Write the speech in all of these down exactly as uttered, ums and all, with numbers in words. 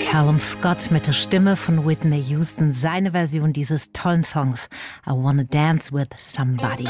Callum Scott mit der Stimme von Whitney Houston, seine Version dieses tollen Songs I Wanna Dance With Somebody.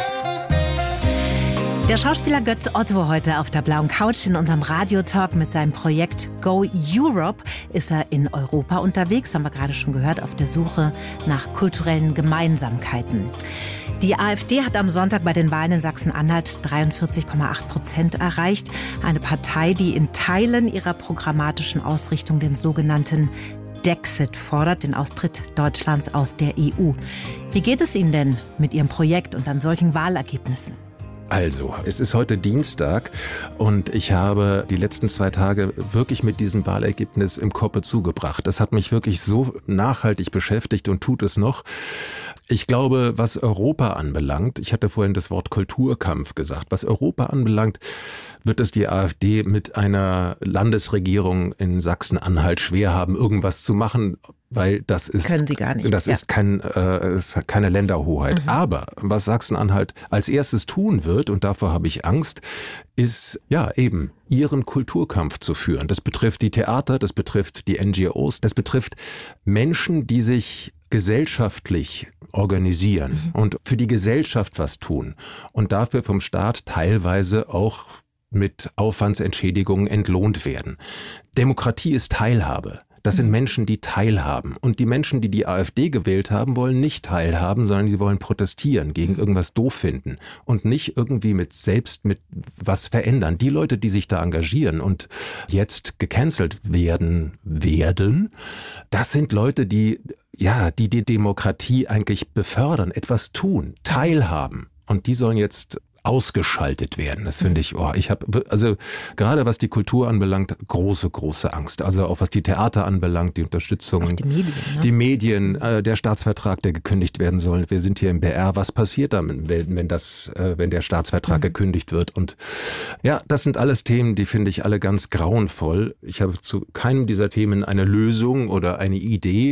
Der Schauspieler Götz Otto heute auf der blauen Couch in unserem Radiotalk mit seinem Projekt Go Europe ist er in Europa unterwegs, haben wir gerade schon gehört, auf der Suche nach kulturellen Gemeinsamkeiten. Die AfD hat am Sonntag bei den Wahlen in Sachsen-Anhalt dreiundvierzig Komma acht Prozent erreicht. Eine Partei, die in Teilen ihrer programmatischen Ausrichtung den sogenannten Dexit fordert, den Austritt Deutschlands aus der E U. Wie geht es Ihnen denn mit Ihrem Projekt und an solchen Wahlergebnissen? Also, es ist heute Dienstag und ich habe die letzten zwei Tage wirklich mit diesem Wahlergebnis im Kopf zugebracht. Das hat mich wirklich so nachhaltig beschäftigt und tut es noch. Ich glaube, was Europa anbelangt, ich hatte vorhin das Wort Kulturkampf gesagt, was Europa anbelangt, wird es die AfD mit einer Landesregierung in Sachsen-Anhalt schwer haben, irgendwas zu machen, weil das ist, Können Sie gar nicht. Das ja. ist, kein, äh, ist keine Länderhoheit. Mhm. Aber was Sachsen-Anhalt als erstes tun wird, und davor habe ich Angst, ist ja eben ihren Kulturkampf zu führen. Das betrifft die Theater, das betrifft die N G Os, das betrifft Menschen, die sich gesellschaftlich organisieren mhm. und für die Gesellschaft was tun und dafür vom Staat teilweise auch mit Aufwandsentschädigungen entlohnt werden. Demokratie ist Teilhabe. Das sind Menschen, die teilhaben. Und die Menschen, die die AfD gewählt haben, wollen nicht teilhaben, sondern die wollen protestieren, gegen irgendwas doof finden und nicht irgendwie mit selbst mit was verändern. Die Leute, die sich da engagieren und jetzt gecancelt werden, werden, das sind Leute, die ja, die die Demokratie eigentlich befördern, etwas tun, teilhaben. Und die sollen jetzt ausgeschaltet werden. Das finde ich, oh, ich habe, also gerade was die Kultur anbelangt, große, große Angst. Also auch was die Theater anbelangt, die Unterstützung, auch die Medien, ne? die Medien, äh, der Staatsvertrag, der gekündigt werden soll. Wir sind hier im B R. Was passiert damit, wenn, wenn das, äh, wenn der Staatsvertrag mhm. gekündigt wird? Und ja, das sind alles Themen, die finde ich alle ganz grauenvoll. Ich habe zu keinem dieser Themen eine Lösung oder eine Idee,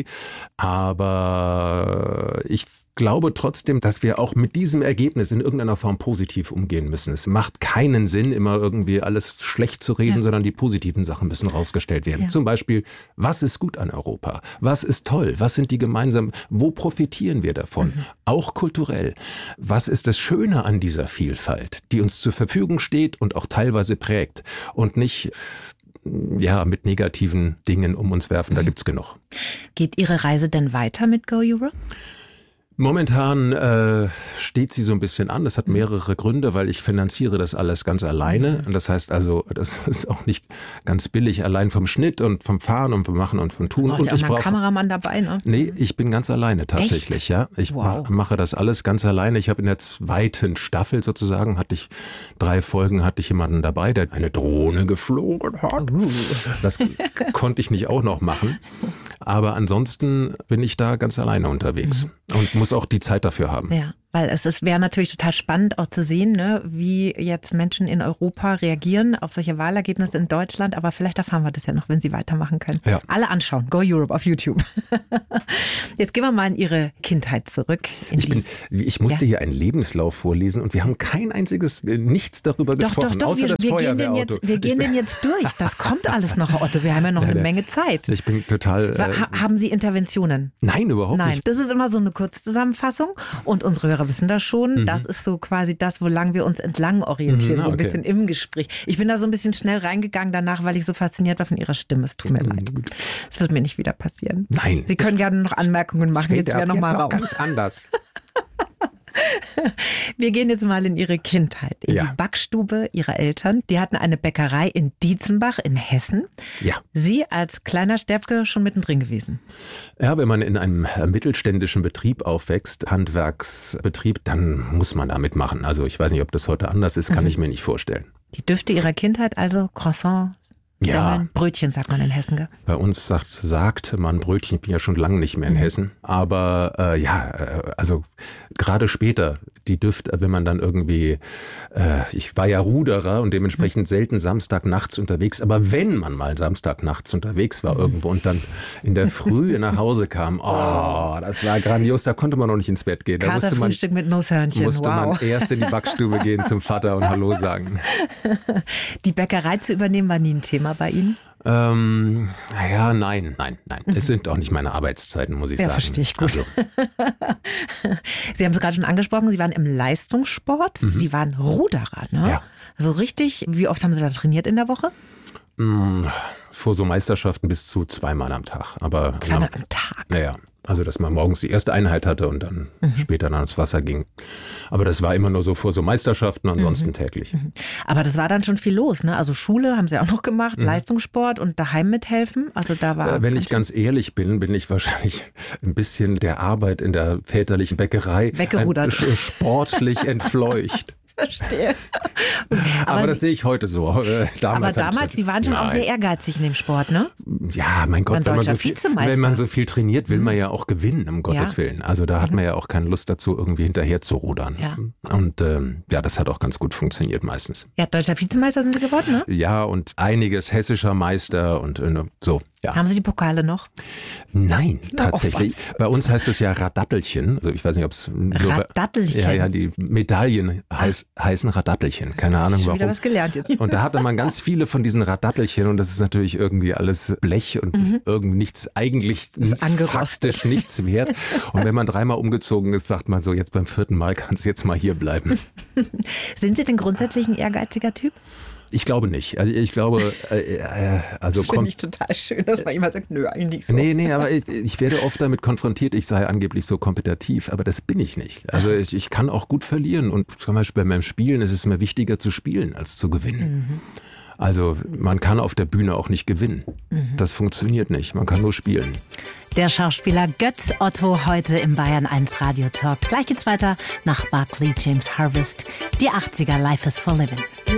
aber ich glaube trotzdem, dass wir auch mit diesem Ergebnis in irgendeiner Form positiv umgehen müssen. Es macht keinen Sinn, immer irgendwie alles schlecht zu reden, ja. sondern die positiven Sachen müssen rausgestellt werden. Ja. Zum Beispiel, was ist gut an Europa? Was ist toll? Was sind die gemeinsamen, wo profitieren wir davon? Mhm. Auch kulturell. Was ist das Schöne an dieser Vielfalt, die uns zur Verfügung steht und auch teilweise prägt und nicht ja, mit negativen Dingen um uns werfen? Da mhm. gibt's genug. Geht Ihre Reise denn weiter mit Go Europe? Momentan äh, steht sie so ein bisschen an. Das hat mehrere Gründe, weil ich finanziere das alles ganz alleine. Und das heißt also, das ist auch nicht ganz billig, allein vom Schnitt und vom Fahren und vom Machen und vom Tun. Und ich brauche einen Kameramann dabei, ne? Nee, ich bin ganz alleine tatsächlich. Echt? Ja, ich wow. mache das alles ganz alleine. Ich habe in der zweiten Staffel sozusagen, hatte ich drei Folgen, hatte ich jemanden dabei, der eine Drohne geflogen hat. Uh. Das konnte ich nicht auch noch machen. Aber ansonsten bin ich da ganz alleine unterwegs mhm. und muss auch die Zeit dafür haben. Ja, weil es ist, wäre natürlich total spannend auch zu sehen, ne, wie jetzt Menschen in Europa reagieren auf solche Wahlergebnisse in Deutschland. Aber vielleicht erfahren wir das ja noch, wenn Sie weitermachen können. Ja. Alle anschauen. Go Europe auf YouTube. Jetzt gehen wir mal in Ihre Kindheit zurück. Ich, bin, ich musste ja. hier einen Lebenslauf vorlesen und wir haben kein einziges, nichts darüber doch, gesprochen, doch, doch, außer wir, das wir Feuerwehrauto. Gehen den jetzt, wir gehen bin, den jetzt durch. Das kommt alles noch, Otto. Wir haben ja noch ja, eine Menge Zeit. Ich bin total... Äh, ha, haben Sie Interventionen? Nein, überhaupt Nein. nicht. Das ist immer so eine Kurzzusammenfassung und unsere Hörer wissen das schon. Mhm. Das ist so quasi das, wolang wir uns entlang orientieren, mhm, so ein okay. bisschen im Gespräch. Ich bin da so ein bisschen schnell reingegangen danach, weil ich so fasziniert war von Ihrer Stimme. Es tut mir mhm. leid. Es wird mir nicht wieder passieren. Nein. Sie können gerne noch Anmerkungen machen. Jetzt wäre noch mal Raum. Ganz anders. Wir gehen jetzt mal in Ihre Kindheit, in ja. die Backstube Ihrer Eltern. Die hatten eine Bäckerei in Dietzenbach in Hessen. Ja. Sie als kleiner Sterbke schon mittendrin gewesen? Ja, wenn man in einem mittelständischen Betrieb aufwächst, Handwerksbetrieb, dann muss man da mitmachen. Also ich weiß nicht, ob das heute anders ist, kann mhm. ich mir nicht vorstellen. Die Düfte Ihrer Kindheit, also Croissant, ja. Brötchen sagt man in Hessen, gell? Bei uns sagt, sagt man Brötchen, ich bin ja schon lange nicht mehr in mhm. Hessen. Aber äh, ja, äh, also gerade später, die Düfte, wenn man dann irgendwie, äh, ich war ja Ruderer und dementsprechend mhm. selten Samstagnachts unterwegs. Aber wenn man mal Samstagnachts unterwegs war mhm. irgendwo und dann in der Früh nach Hause kam, oh, das war grandios, da konnte man noch nicht ins Bett gehen. Da musste man, Frühstück mit Nusshörnchen, musste wow. man erst in die Backstube gehen zum Vater und Hallo sagen. Die Bäckerei zu übernehmen war nie ein Thema bei Ihnen? Ähm, naja, nein, nein, nein. Es sind auch nicht meine Arbeitszeiten, muss ich ja, sagen. Verstehe ich gut. Also. Sie haben es gerade schon angesprochen, Sie waren im Leistungssport, mhm. Sie waren Ruderer, ne? Ja. Also richtig, wie oft haben Sie da trainiert in der Woche? Vor so Meisterschaften bis zu zweimal am Tag. Aber, zweimal ja, am Tag? Naja, also dass man morgens die erste Einheit hatte und dann mhm. später dann ins Wasser ging. Aber das war immer nur so vor so Meisterschaften, ansonsten mhm. täglich. Mhm. Aber das war dann schon viel los, ne? Also Schule haben Sie auch noch gemacht, mhm. Leistungssport und daheim mithelfen. Also da war. Äh, wenn ich ganz ehrlich bin, bin ich wahrscheinlich ein bisschen der Arbeit in der väterlichen Bäckerei weggerudert. Ein, sportlich entfleucht. Verstehe. Aber, aber das Sie, sehe ich heute so. Äh, damals aber damals, Sie waren schon nein. auch sehr ehrgeizig in dem Sport, ne? Ja, mein Gott, wenn man, so viel, wenn man so viel trainiert, will mhm. man ja auch gewinnen, um Gottes ja. Willen. Also da hat man ja auch keine Lust dazu, irgendwie hinterher zu rudern. Ja. Und ähm, ja, das hat auch ganz gut funktioniert meistens. Ja, deutscher Vizemeister sind Sie geworden, ne? Ja, und einiges hessischer Meister und äh, so. Ja. Haben Sie die Pokale noch? Nein, tatsächlich. Oh, Bei uns heißt es ja Radattelchen. Also ich weiß nicht, ob es nur Radattelchen? Ja, ja, die Medaillen heiß, heißen Radattelchen. Keine Ahnung warum. Wieder was gelernt jetzt. Und da hatte man ganz viele von diesen Radattelchen und das ist natürlich irgendwie alles Blech und mhm. irgendwie nichts, eigentlich faktisch nichts wert. Und wenn man dreimal umgezogen ist, sagt man so, jetzt beim vierten Mal kannst du jetzt mal hier bleiben. Sind Sie denn grundsätzlich ein ehrgeiziger Typ? Ich glaube nicht. Also ich glaube, äh, äh, also das finde ich total schön, dass man jemand sagt, nö, eigentlich nicht so. Nee, nee, aber ich, ich werde oft damit konfrontiert, ich sei angeblich so kompetitiv, aber das bin ich nicht. Also ich, ich kann auch gut verlieren und zum Beispiel bei meinem Spielen ist es mir wichtiger zu spielen als zu gewinnen. Mhm. Also man kann auf der Bühne auch nicht gewinnen. Mhm. Das funktioniert nicht, man kann nur spielen. Der Schauspieler Götz Otto heute im Bayern eins Radio Talk. Gleich geht's weiter nach Barclay James Harvest. Die achtziger, Life is for Living.